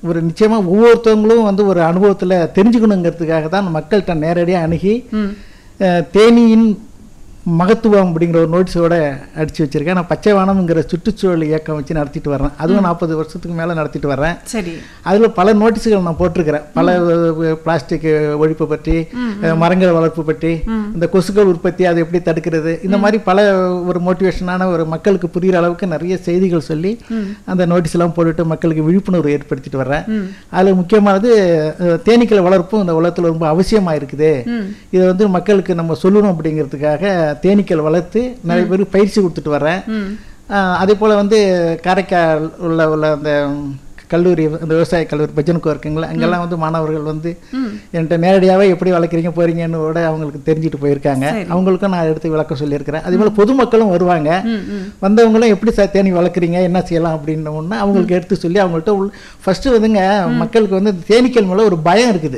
ஒரு நிச்சயமாக ஒவ்வொருத்தவங்களும் வந்து ஒரு அனுபவத்தில் தெரிஞ்சுக்கணுங்கிறதுக்காக தான் மக்கள்கிட்ட நேரடியாக அணுகி தேனியின் மகத்துவம் அப்படிங்கிற ஒரு நோட்டீஸோட அடிச்சு வச்சிருக்கேன். நான் பச்சை வானம்ங்கிற சுற்றுச்சூழல் இயக்கம் வச்சு நடத்திட்டு வர்றேன். அதுவும் 40 வருஷத்துக்கு மேலே நடத்திட்டு வர்றேன். சரி. அதில் பல நோட்டீஸுகள் நான் போட்டிருக்கிறேன். பல பிளாஸ்டிக் ஒழிப்பு பற்றி, மரங்கள் வளர்ப்பு பற்றி, இந்த கொசுக்கள் உற்பத்தி அதை எப்படி தடுக்கிறது, இந்த மாதிரி பல ஒரு மோட்டிவேஷனான ஒரு மக்களுக்கு புரிகிற அளவுக்கு நிறைய செய்திகள் சொல்லி அந்த நோட்டீஸ் எல்லாம் போட்டுட்டு மக்களுக்கு விழிப்புணர்வு ஏற்படுத்திட்டு வர்றேன். அதில் முக்கியமானது தேனீக்கள் வளர்ப்பும் இந்த உலகத்தில் ரொம்ப அவசியமாக இருக்குது. இதை வந்து மக்களுக்கு நம்ம சொல்லணும் அப்படிங்கிறதுக்காக தேனீக்கள் வளர்த்து நிறைய பேருக்கு பயிற்சி கொடுத்துட்டு வர்றேன். அதே போல் வந்து காரைக்கால் உள்ள அந்த கல்லூரி, அந்த விவசாய கல்லூரி பஜனுக்கு இருக்குங்களா, அங்கெல்லாம் வந்து மாணவர்கள் வந்து என்கிட்ட நேரடியாகவே எப்படி வளர்க்குறீங்க போகிறீங்கன்னு கூட அவங்களுக்கு தெரிஞ்சுட்டு போயிருக்காங்க. அவங்களுக்கும் நான் எடுத்து விளக்கம் சொல்லியிருக்கிறேன். அதே போல் பொதுமக்களும் வருவாங்க. வந்தவங்களும் எப்படி சார் தேனி வளர்க்குறீங்க, என்ன செய்யலாம் அப்படின்னு ஒன்று அவங்களுக்கு எடுத்து சொல்லி அவங்கள்ட்ட ஃபஸ்ட்டு வந்துங்க மக்களுக்கு வந்து தேனீக்கள் மேலே ஒரு பயம் இருக்குது.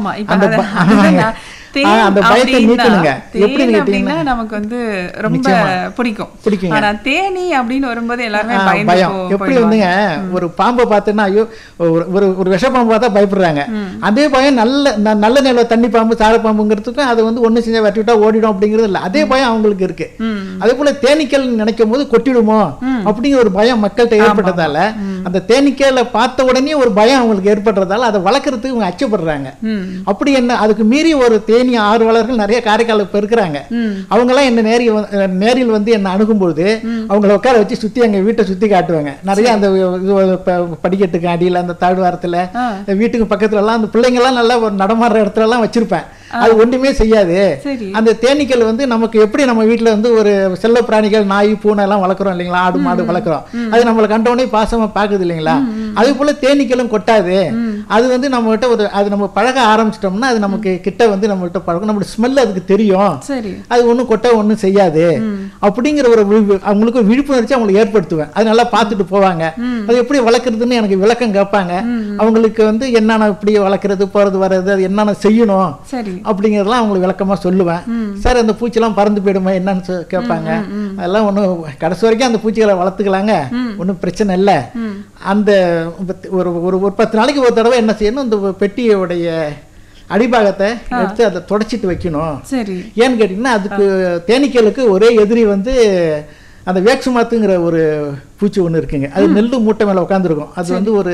அந்த பயத்தை நீக்கணுங்க. எப்படி கேட்டீங்கன்னா நமக்கு வந்து ரொம்ப பிடிக்கும். ஆனா தேனி அப்படின்னு வரும்போது எல்லாருமே பயம். எப்படி வந்துங்க ஒரு பாம்பை பார்த்தோன்னா ஐயோ, ஒரு விஷப்பாம்பு பார்த்தா பயப்படுறாங்க. அதே பயம் நல்ல நில தண்ணி பாம்பு, சார பாம்புங்கிறதுக்கும் அது வந்து ஒண்ணு செஞ்சா வெட்டி விட்டா ஓடிடும் அப்படிங்கிறது இல்லை. அதே பயம் அவங்களுக்கு இருக்கு. அதே போல தேனீக்கள் நினைக்கும் போது கொட்டிடுமோ அப்படிங்கிற ஒரு பயம் மக்கள்கிட்ட ஏற்பட்டதால, அந்த தேனீக்களை பார்த்த உடனே ஒரு பயம் அவங்களுக்கு ஏற்படுறதால அதை வளர்க்கறதுக்கு இவங்க அச்சப்படுறாங்க. அப்படி என்ன அதுக்கு மீறி ஒரு தேனி ஆர்வலர்கள் நிறைய காரைக்கால இப்ப இருக்கிறாங்க. அவங்க எல்லாம் என்ன நேரில் வந்து என்ன அணுகும்போது அவங்கள உட்கார வச்சு சுத்தி எங்க வீட்டை சுத்தி காட்டுவாங்க. நிறைய அந்த படிக்கட்டுக்கு அடியில் அந்த தாழ்வாரத்துல வீட்டுக்கு பக்கத்துல எல்லாம் அந்த பிள்ளைங்க எல்லாம் நல்லா நடமாடுற இடத்துல எல்லாம் வச்சிருப்பேன். அது ஒன்றுமே செய்யாது. அந்த தேனீக்கள் வந்து நமக்கு எப்படி நம்ம வீட்டில் வந்து ஒரு செல்ல பிராணிகள், நாய், பூனை எல்லாம் வளர்க்குறோம் இல்லைங்களா, ஆடு மாடு வளர்க்குறோம், அது நம்மளை கண்டவுடனே பாசமா பார்க்குது இல்லைங்களா, அதே போல தேனீக்களும் கொட்டாது. அது வந்து நம்மகிட்ட ஒரு அது நம்ம பழக ஆரம்பிச்சிட்டோம்னா அது நமக்கு கிட்ட வந்து நம்மகிட்ட பழகும், நம்மளோட ஸ்மெல் அதுக்கு தெரியும், அது ஒன்றும் கொட்ட ஒன்றும் செய்யாது அப்படிங்கிற ஒரு அவங்களுக்கு விழிப்புணர்ச்சி அவங்களுக்கு ஏற்படுத்துவேன். அது நல்லா பார்த்துட்டு போவாங்க. அது எப்படி வளர்க்குறதுன்னு எனக்கு விளக்கம் கேட்பாங்க. அவங்களுக்கு வந்து என்னென்ன இப்படி வளர்க்குறது, போறது வர்றது, அது என்னென்ன செய்யணும் அப்படிங்கிறதெல்லாம் அவங்களுக்கு விளக்கமா சொல்லுவேன். சார் அந்த பூச்சிலாம் பறந்து போயிடுமா என்னன்னு கேட்பாங்க. அதெல்லாம் ஒன்றும் கடைசி வரைக்கும் அந்த பூச்சிகளை வளர்த்துக்கலாங்க, ஒன்றும் பிரச்சனை இல்லை. அந்த ஒரு 10 நாளைக்கு ஒரு தடவை என்ன செய்யணும், இந்த பெட்டியோடைய அடிபாகத்தை எடுத்து அதை தொடச்சிட்டு வைக்கணும். ஏன்னு கேட்டீங்கன்னா அதுக்கு தேனீக்களுக்கு ஒரே எதிரி வந்து அந்த வேக்சுமாத்துங்கிற ஒரு பூச்சி ஒன்று இருக்குங்க. அது நெல்லு மூட்டை மேலே உட்காந்துருக்கும். அது வந்து ஒரு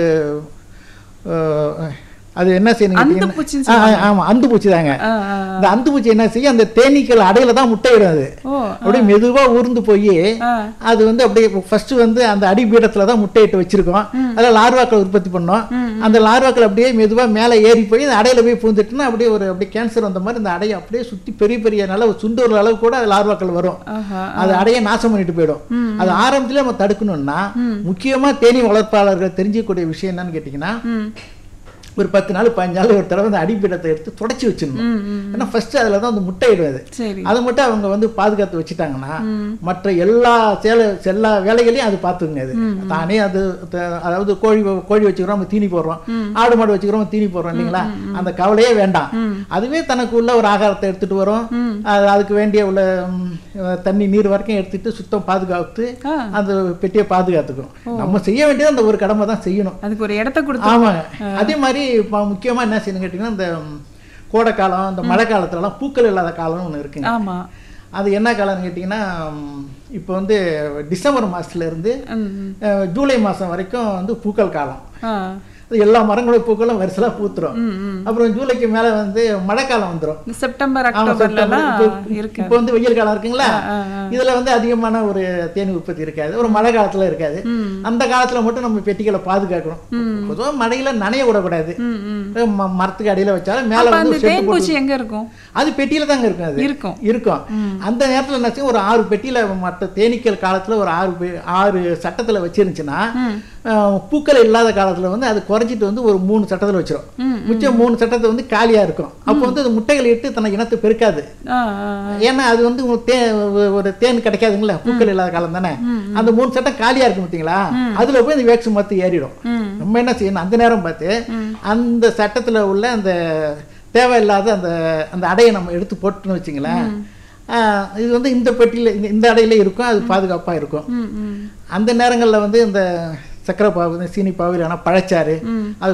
அது என்ன செய்யணும், ஆமா அந்து பூச்சி தாங்க. இந்த அந்து பூச்சி என்ன செய்யும், அந்த தேனீக்கள் அடையில தான் முட்டையிடும். அது அப்படியே மெதுவா ஊர்ந்து போய் அது வந்து அப்படியே ஃபர்ஸ்ட் வந்து அந்த அடிபீடத்துல தான் முட்டையிட்டு வச்சிருக்கோம். அதில் லார்வாக்கள் உற்பத்தி பண்ணோம். அந்த லார்வாக்கள் அப்படியே மெதுவா மேலே ஏறி போய் அந்த அடையில போய் பூந்துட்டுன்னா அப்படியே அப்படியே கேன்சர் வந்த மாதிரி இந்த அடையை அப்படியே சுத்தி பெரிய பெரிய நல்ல ஒரு சுண்டூர் அளவு கூட அது லார்வாக்கள் வரும். அது அடையை நாசம் பண்ணிட்டு போயிடும். அது ஆரம்பத்துல நம்ம தடுக்கணும்னா முக்கியமா தேனி வளர்ப்பாளர்கள் தெரிஞ்சக்கூடிய விஷயம் என்னன்னு கேட்டீங்கன்னா, ஒரு 10 நாள் 15 நாள் ஒரு தடவை அந்த அடிப்பீடத்தை எடுத்து தொடச்சி வச்சிடணும். ஏன்னா ஃபர்ஸ்ட் அதில் தான் அந்த முட்டை இடுவது. அதை மட்டும் அவங்க வந்து பாதுகாத்து வச்சுட்டாங்கன்னா மற்ற எல்லா வேலைகளையும் அது பார்த்துங்க. அது தானே அது அதாவது கோழி வச்சுக்கிறோம், நம்ம தீனி போடுறோம், ஆடு மாடு வச்சுக்கிறோம், தீனி போடுறோம் இல்லைங்களா, அந்த கவலையே வேண்டாம். அதுவே தனக்கு உள்ள ஒரு ஆகாரத்தை எடுத்துட்டு வரும். அதுக்கு வேண்டிய உள்ள தண்ணி நீர் வரைக்கும் எடுத்துட்டு சுத்தம் பாதுகாத்து அந்த பெட்டியை பாதுகாத்துக்கும். நம்ம செய்ய வேண்டியது அந்த ஒரு கடமை தான் செய்யணும். அதுக்கு ஒரு இடத்த கொடுத்து. ஆமாங்க. அதே மாதிரி முக்கியமா என்ன செய்யணும் கேட்டீங்கன்னா, இந்த கோடை காலம், இந்த மழை காலத்துலலாம் பூக்கள் இல்லாத காலம்னு ஒன்று இருக்குங்க. அது என்ன காலம்னு கேட்டிங்கன்னா, இப்போ வந்து டிசம்பர் மாதத்துல இருந்து ஜூலை மாதம் வரைக்கும் வந்து பூக்கள் காலம். எல்லா மரங்களோட பூக்களும் வரிசலா பூத்துரும். அப்புறம் ஜூலைக்கு மேல வந்து மழைக்காலம் வந்துடும். செப்டம்பர் அக்டோபர்ல இப்போ வந்து வெயில் காலம் இருக்குங்களா, இதுல வந்து அதிகமான ஒரு தேனி உற்பத்தி இருக்காது. ஒரு மழை காலத்துல இருக்காது. அந்த காலத்துல மட்டும் நம்ம பெட்டிகளை பாதுகாக்கணும். பொதுவாக மழையில நனைய விடக்கூடாது. மரத்துக்கு அடியில வச்சாலும் மேல வந்து எங்க இருக்கும், அது பெட்டியில தாங்க இருக்கும். அது இருக்கும். அந்த நேரத்துல என்ன செய்யும், ஒரு 6 பெட்டியில மற்ற தேனீக்கள் காலத்துல ஒரு 6 சட்டத்துல வச்சிருந்துச்சுன்னா, பூக்கள் இல்லாத காலத்துல வந்து அது குறைஞ்சிட்டு வந்து ஒரு 3 சட்டத்தில் வச்சிரும். மிச்சம் 3 சட்டத்தை வந்து காலியா இருக்கும். அப்போ வந்து அது முட்டைகளை இட்டு தன்னை இனத்தை பெருக்காது. ஏன்னா அது வந்து ஒரு தேன் கிடைக்காதுங்களா, பூக்கள் இல்லாத காலம் தானே. அந்த 3 சட்டம் காலியா இருக்கும் பார்த்தீங்களா, அதுல போய் இந்த வேக்ஸ் மத்து ஏறிடும். நம்ம என்ன செய்யணும், அந்த நேரம் பார்த்து அந்த சட்டத்துல உள்ள அந்த தேவையில்லாத அந்த அடையை நம்ம எடுத்து போட்டுன்னு வச்சுங்களேன், இது வந்து இந்த பெட்டியில இந்த அடையில இருக்கும், அது பாதுகாப்பா இருக்கும். அந்த நேரங்கள்ல வந்து இந்த சக்கரை பாவு, சீனி பாவு, இல்லைன்னா பழச்சாறு, அது